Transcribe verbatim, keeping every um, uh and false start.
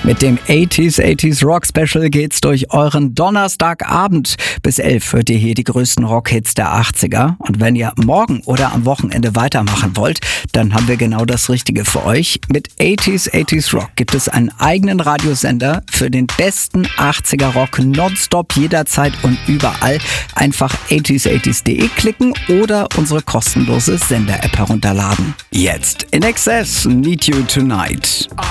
Mit dem achtziger achtziger Rock Special geht's durch euren Donnerstagabend. Bis elf hört ihr hier die größten Rockhits der achtziger. Und wenn ihr morgen oder am Wochenende weitermachen wollt, dann haben wir genau das Richtige für euch. Mit achtziger achtziger Rock gibt es einen eigenen Radiosender für den besten achtziger Rock nonstop, jederzeit und überall. Einfach achtziger achtziger punkt de klicken oder unsere kostenlose Sender-App herunterladen. Jetzt in Excess, Need You Tonight.